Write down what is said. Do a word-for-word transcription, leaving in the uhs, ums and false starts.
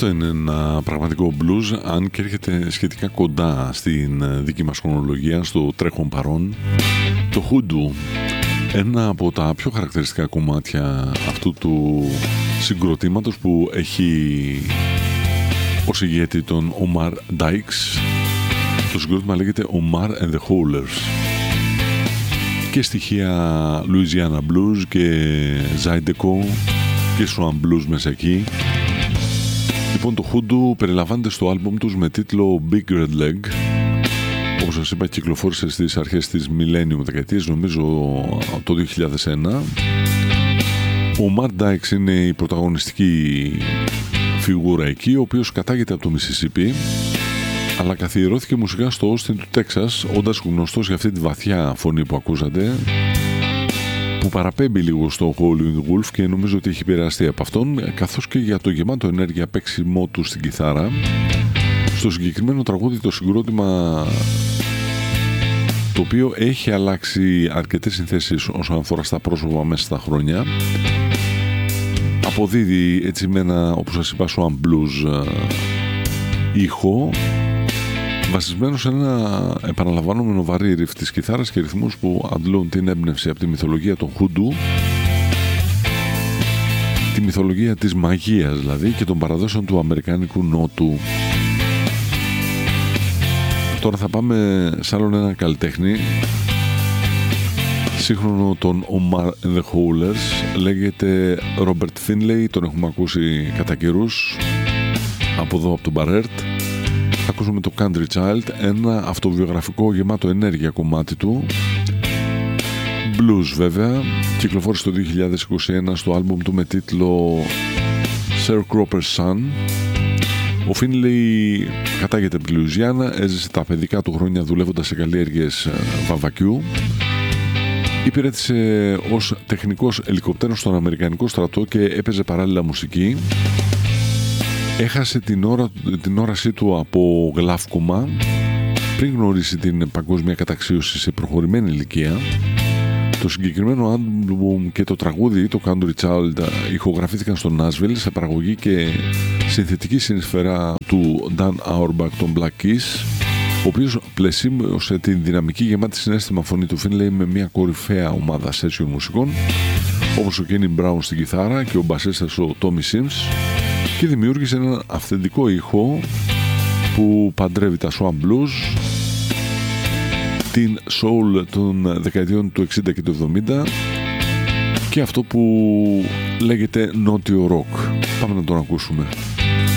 Αυτό είναι ένα πραγματικό blues, αν και έρχεται σχετικά κοντά στην δική μας χρονολογία, στο τρέχον παρόν. Το Hoodoo, ένα από τα πιο χαρακτηριστικά κομμάτια αυτού του συγκροτήματος που έχει ως ηγέτη τον Omar Dykes. Το συγκρότημα λέγεται Omar and the Howlers και στοιχεία Louisiana Blues και Zydeco και Swan Blues μέσα εκεί. Λοιπόν, το Hoodoo περιλαμβάνεται στο άλμπουμ τους με τίτλο Big Red Leg. Όπως σας είπα, κυκλοφόρησε στις αρχές της Millennium δεκαετίας, νομίζω το δύο χιλιάδες ένα. Ο Mark Dykes είναι η πρωταγωνιστική φιγούρα εκεί, ο οποίος κατάγεται από το Mississippi, αλλά καθιερώθηκε μουσικά στο Austin του Τέξας, όντας γνωστός για αυτή τη βαθιά φωνή που ακούσατε, που παραπέμπει λίγο στο Howlin' Wolf και νομίζω ότι έχει επηρεαστεί από αυτόν, καθώς και για το γεμάτο ενέργεια παίξιμό του στην κιθάρα. Στο συγκεκριμένο τραγούδι το συγκρότημα, το οποίο έχει αλλάξει αρκετές συνθέσεις όσον αφορά στα πρόσωπα μέσα στα χρόνια, αποδίδει έτσι με ένα, όπως σας είπα, Swan Blues ήχο, βασισμένο σε ένα επαναλαμβανόμενο βαρύ ριφ της κιθάρας και ρυθμούς που αντλούν την έμπνευση από τη μυθολογία των Hoodoo, τη μυθολογία της μαγείας δηλαδή και των παραδόσεων του αμερικάνικου νότου. Τώρα θα πάμε σε άλλον ένα καλλιτέχνη, σύγχρονο των Omar and the Howlers, λέγεται Robert Finlay, τον έχουμε ακούσει κατά καιρούς από εδώ από τον Barrett. Θα ακούσουμε το Country Child, ένα αυτοβιογραφικό γεμάτο ενέργεια κομμάτι του, blues βέβαια, κυκλοφόρησε το δύο χιλιάδες είκοσι ένα στο άλμπουμ του με τίτλο Sharecropper's Son. Ο Finlay κατάγεται από τη Λουιζιάννα, έζησε τα παιδικά του χρόνια δουλεύοντας σε καλλιέργειες βαμβακιού. Υπηρέτησε ως τεχνικός ελικοπτέρων στον Αμερικανικό στρατό και έπαιζε παράλληλα μουσική. Έχασε την, ώρα, την όρασή του από γλαύκομα πριν γνωρίσει την παγκόσμια καταξίωση σε προχωρημένη ηλικία. Το συγκεκριμένο άλμπουμ και το τραγούδι, το Country Child, ηχογραφήθηκαν στο Nashville σε παραγωγή και συνθετική συνεισφερά του Dan Auerbach των Black Keys, ο οποίος πλαισίωσε την δυναμική γεμάτη συναίσθημα φωνή του Finlay με μια κορυφαία ομάδα session μουσικών, όπως ο Kenny Brown στην κιθάρα και ο μπασίστας ο Tommy Sims, και δημιούργησε έναν αυθεντικό ήχο που παντρεύει τα Swan Blues, την soul των δεκαετιών του εξήντα και του εβδομήντα και αυτό που λέγεται νότιο rock. Πάμε να τον ακούσουμε.